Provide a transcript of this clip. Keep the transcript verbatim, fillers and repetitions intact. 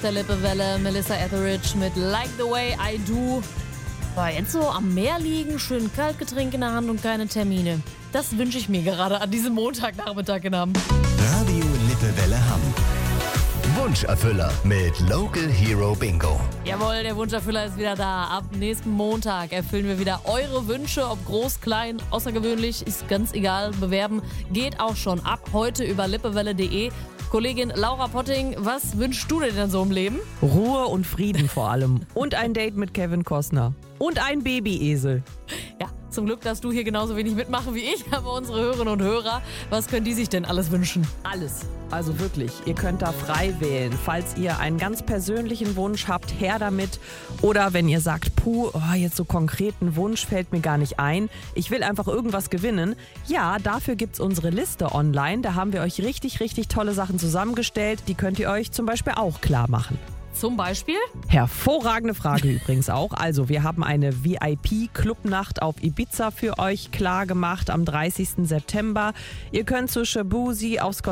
Der Lippewelle, Melissa Etheridge mit Like the Way I Do. Boah, jetzt so am Meer liegen, schön Kaltgetränk in der Hand und keine Termine. Das wünsche ich mir gerade an diesem Montagnachmittag in Hamm. Radio Lippewelle Hamm. Wunscherfüller mit Local Hero Bingo. Jawohl, der Wunscherfüller ist wieder da. Ab nächsten Montag erfüllen wir wieder eure Wünsche, ob groß, klein, außergewöhnlich, ist ganz egal. Bewerben geht auch schon ab heute über lippewelle punkt de. Kollegin Laura Potting, was wünschst du dir denn so im Leben? Ruhe und Frieden vor allem. Und ein Date mit Kevin Costner. Und ein Babyesel. Ja, zum Glück darfst du hier genauso wenig mitmachen wie ich, aber unsere Hörerinnen und Hörer, was können die sich denn alles wünschen? Alles. Also wirklich, ihr könnt da frei wählen. Falls ihr einen ganz persönlichen Wunsch habt, her damit. Oder wenn ihr sagt, puh, oh, jetzt so konkreten Wunsch fällt mir gar nicht ein. Ich will einfach irgendwas gewinnen. Ja, dafür gibt's unsere Liste online. Da haben wir euch richtig, richtig tolle Sachen zusammengestellt. Die könnt ihr euch zum Beispiel auch klar machen. Zum Beispiel? Hervorragende Frage übrigens auch. Also wir haben eine V I P-Clubnacht auf Ibiza für euch klar gemacht am dreißigsten September. Ihr könnt zu Shabuzi aufs